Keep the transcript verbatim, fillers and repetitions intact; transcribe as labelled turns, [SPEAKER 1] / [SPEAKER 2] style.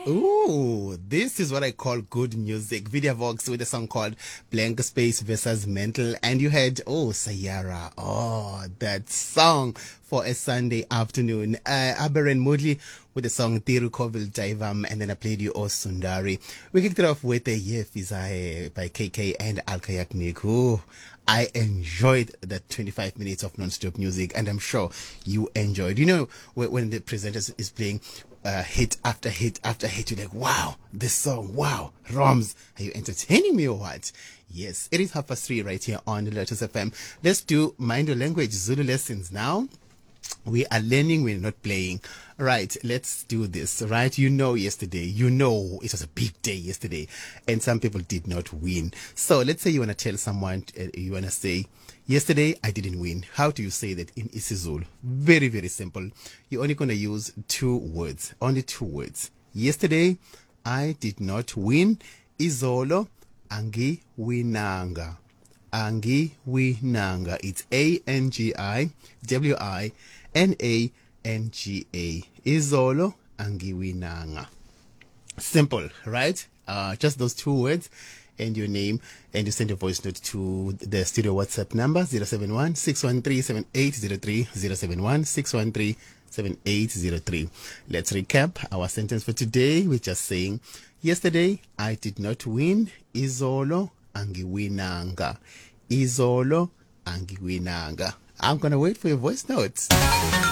[SPEAKER 1] Ooh, this is what I call good music. Videovox with a song called Blank Space versus Mental. And you had, oh, Sayara. Oh, that song for a Sunday afternoon. Uh, Aberrant Moodley with the song Tiru Kovil Daivam. And then I played you O Sundari. We kicked it off with a Ye Fizae by K K and Alkayak Niku. I enjoyed that twenty-five minutes of non-stop music, and I'm sure you enjoyed. You know, when the presenter is playing uh, hit after hit after hit, you're like, wow, this song, wow, Roms, are you entertaining me or what? Yes, it is half past three right here on the Lotus F M. Let's do Mind Your Language Zulu lessons now. We are learning, we're not playing. Right, let's do this, right? You know yesterday, you know it was a big day yesterday, and some people did not win. So let's say you want to tell someone, uh, you want to say, yesterday I didn't win. How do you say that in isiZulu? Very, very simple. You're only going to use two words, only two words. Yesterday I did not win. Izolo angi winanga. Angi winanga. It's A N G I W I N A N G A. Izolo angiwinanga. Simple, right? Uh, just those two words and your name, and you send a voice note to the studio WhatsApp number zero seven one, six one three, seven eight zero three, zero seven one, six one three, seven eight zero three. Let's recap our sentence for today. We're just saying, yesterday I did not win. Izolo angiwinanga. Izolo angiwinanga. I'm gonna wait for your voice notes.